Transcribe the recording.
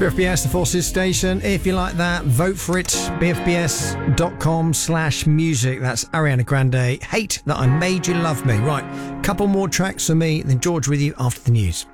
BFBS, the Forces Station. If you like that, vote for it. BFBS.com/music. That's Ariana Grande. Hate That I Made You Love Me. Right, couple more tracks for me, then George with you after the news.